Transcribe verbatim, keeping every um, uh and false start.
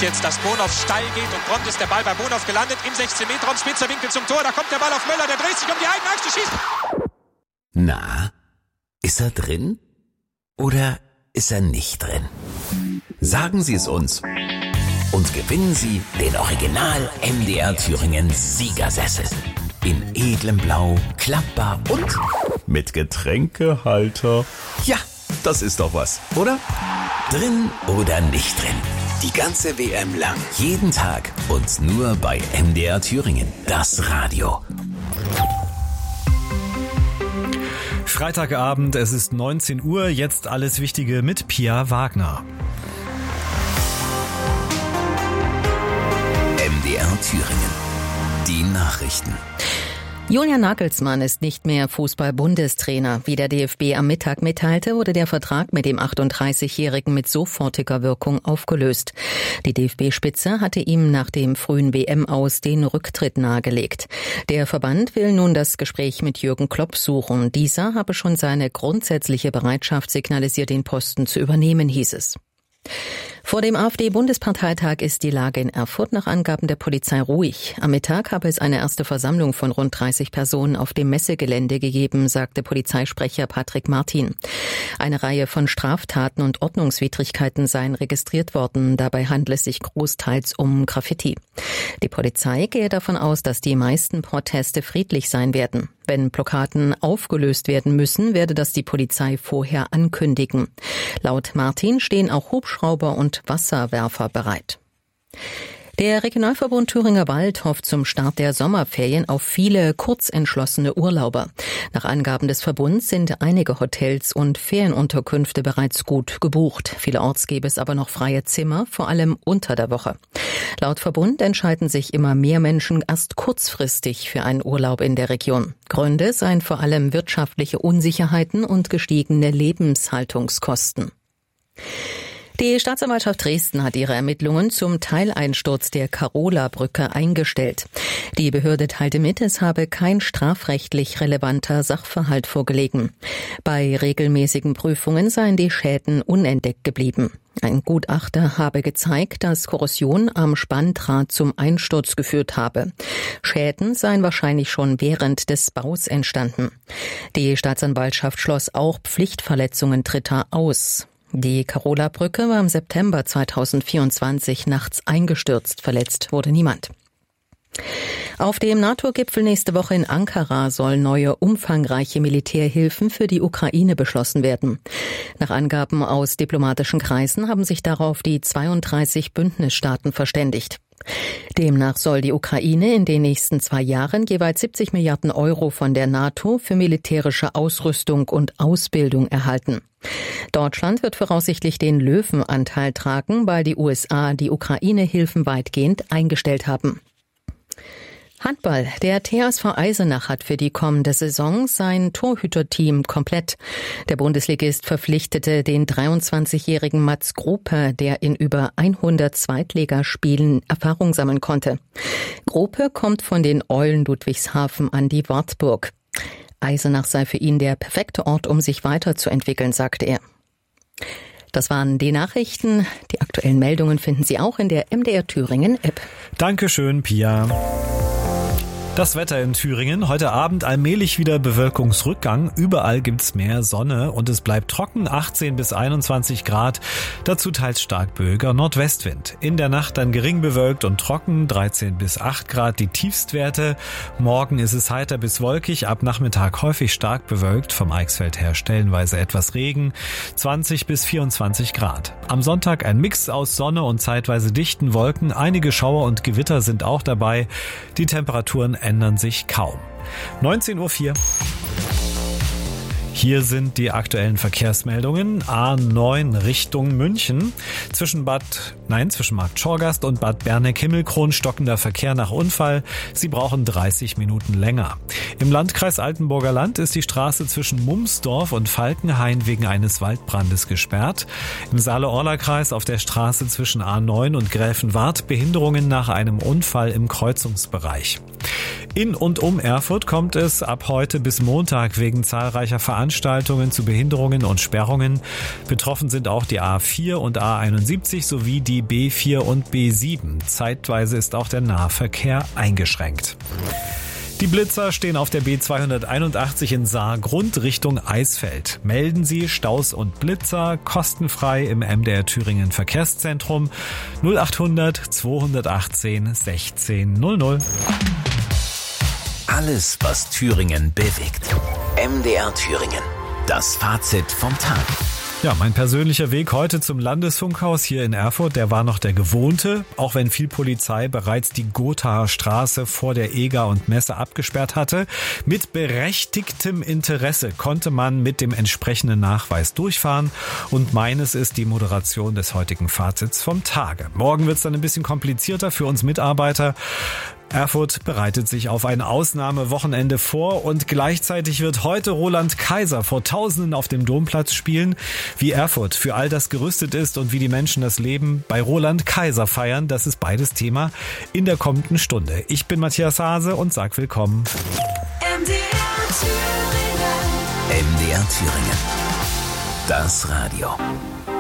jetzt, dass Bonhoff steil geht und prompt ist der Ball bei Bonhoff gelandet im sechzehn Meter Raum, spitzer Winkel zum Tor, da kommt der Ball auf Möller, der dreht sich um die eigene Achse, schießt. Na, ist er drin oder ist er nicht drin? Sagen Sie es uns und gewinnen Sie den Original M D R Thüringen Siegersessel. In edlem Blau, klappbar und mit Getränkehalter. Ja, das ist doch was, oder? Drin oder nicht drin? Die ganze W M lang. Jeden Tag und nur bei M D R Thüringen. Das Radio. Freitagabend, es ist neunzehn Uhr, jetzt alles Wichtige mit Pia Wagner. M D R Thüringen. Die Nachrichten. Julian Nagelsmann ist nicht mehr Fußball-Bundestrainer. Wie der D F B am Mittag mitteilte, wurde der Vertrag mit dem achtunddreißigjährigen mit sofortiger Wirkung aufgelöst. Die D F B-Spitze hatte ihm nach dem frühen W M-Aus den Rücktritt nahegelegt. Der Verband will nun das Gespräch mit Jürgen Klopp suchen. Dieser habe schon seine grundsätzliche Bereitschaft signalisiert, den Posten zu übernehmen, hieß es. Vor dem AfD-Bundesparteitag ist die Lage in Erfurt nach Angaben der Polizei ruhig. Am Mittag habe es eine erste Versammlung von rund dreißig Personen auf dem Messegelände gegeben, sagte Polizeisprecher Patrick Martin. Eine Reihe von Straftaten und Ordnungswidrigkeiten seien registriert worden. Dabei handle es sich großteils um Graffiti. Die Polizei gehe davon aus, dass die meisten Proteste friedlich sein werden. Wenn Blockaden aufgelöst werden müssen, werde das die Polizei vorher ankündigen. Laut Martin stehen auch Hubschrauber und Wasserwerfer bereit. Der Regionalverbund Thüringer Wald hofft zum Start der Sommerferien auf viele kurzentschlossene Urlauber. Nach Angaben des Verbunds sind einige Hotels und Ferienunterkünfte bereits gut gebucht. Vielerorts gäbe es aber noch freie Zimmer, vor allem unter der Woche. Laut Verbund entscheiden sich immer mehr Menschen erst kurzfristig für einen Urlaub in der Region. Gründe seien vor allem wirtschaftliche Unsicherheiten und gestiegene Lebenshaltungskosten. Die Staatsanwaltschaft Dresden hat ihre Ermittlungen zum Teileinsturz der Carola-Brücke eingestellt. Die Behörde teilte mit, es habe kein strafrechtlich relevanter Sachverhalt vorgelegen. Bei regelmäßigen Prüfungen seien die Schäden unentdeckt geblieben. Ein Gutachter habe gezeigt, dass Korrosion am Spanndraht zum Einsturz geführt habe. Schäden seien wahrscheinlich schon während des Baus entstanden. Die Staatsanwaltschaft schloss auch Pflichtverletzungen Dritter aus. Die Carola-Brücke war im September zweitausendvierundzwanzig nachts eingestürzt. Verletzt wurde niemand. Auf dem NATO-Gipfel nächste Woche in Ankara sollen neue umfangreiche Militärhilfen für die Ukraine beschlossen werden. Nach Angaben aus diplomatischen Kreisen haben sich darauf die zweiunddreißig Bündnisstaaten verständigt. Demnach soll die Ukraine in den nächsten zwei Jahren jeweils siebzig Milliarden Euro von der NATO für militärische Ausrüstung und Ausbildung erhalten. Deutschland wird voraussichtlich den Löwenanteil tragen, weil die U S A die Ukraine-Hilfen weitgehend eingestellt haben. Handball. Der T H S V Eisenach hat für die kommende Saison sein Torhüterteam komplett. Der Bundesligist verpflichtete den dreiundzwanzigjährigen Mats Grope, der in über hundert Zweitligaspielen Erfahrung sammeln konnte. Grope kommt von den Eulen Ludwigshafen an die Wartburg. Eisenach sei für ihn der perfekte Ort, um sich weiterzuentwickeln, sagte er. Das waren die Nachrichten. Die aktuellen Meldungen finden Sie auch in der M D R Thüringen App. Dankeschön, Pia. Das Wetter in Thüringen. Heute Abend allmählich wieder Bewölkungsrückgang. Überall gibt's mehr Sonne und es bleibt trocken, achtzehn bis einundzwanzig Grad. Dazu teils stark böiger Nordwestwind. In der Nacht dann gering bewölkt und trocken, dreizehn bis acht Grad die Tiefstwerte. Morgen ist es heiter bis wolkig, ab Nachmittag häufig stark bewölkt, vom Eichsfeld her stellenweise etwas Regen, zwanzig bis vierundzwanzig Grad. Am Sonntag ein Mix aus Sonne und zeitweise dichten Wolken. Einige Schauer und Gewitter sind auch dabei. Die Temperaturen ändern sich kaum. neunzehn Uhr vier. Hier sind die aktuellen Verkehrsmeldungen. A neun Richtung München. Zwischen Bad, nein, zwischen Markt Schorgast und Bad Berneck-Himmelkron stockender Verkehr nach Unfall. Sie brauchen dreißig Minuten länger. Im Landkreis Altenburger Land ist die Straße zwischen Mumsdorf und Falkenhain wegen eines Waldbrandes gesperrt. Im Saale-Orla-Kreis auf der Straße zwischen A neun und Gräfenwart Behinderungen nach einem Unfall im Kreuzungsbereich. In und um Erfurt kommt es ab heute bis Montag wegen zahlreicher Veranstaltungen zu Behinderungen und Sperrungen. Betroffen sind auch die A vier und A einundsiebzig sowie die B vier und B sieben. Zeitweise ist auch der Nahverkehr eingeschränkt. Die Blitzer stehen auf der B zweihunderteinundachtzig in Saargrund Richtung Eisfeld. Melden Sie Staus und Blitzer kostenfrei im M D R Thüringen Verkehrszentrum null achthundert zweihundertachtzehn sechzehn null null. Alles, was Thüringen bewegt. M D R Thüringen. Das Fazit vom Tag. Ja, mein persönlicher Weg heute zum Landesfunkhaus hier in Erfurt, der war noch der gewohnte, auch wenn viel Polizei bereits die Gothaer Straße vor der E G A und Messe abgesperrt hatte. Mit berechtigtem Interesse konnte man mit dem entsprechenden Nachweis durchfahren und meines ist die Moderation des heutigen Fazits vom Tage. Morgen wird's dann ein bisschen komplizierter für uns Mitarbeiter. Erfurt bereitet sich auf ein Ausnahmewochenende vor und gleichzeitig wird heute Roland Kaiser vor Tausenden auf dem Domplatz spielen. Wie Erfurt für all das gerüstet ist und wie die Menschen das Leben bei Roland Kaiser feiern, das ist beides Thema in der kommenden Stunde. Ich bin Matthias Hase und sag willkommen. M D R Thüringen. M D R Thüringen. Das Radio.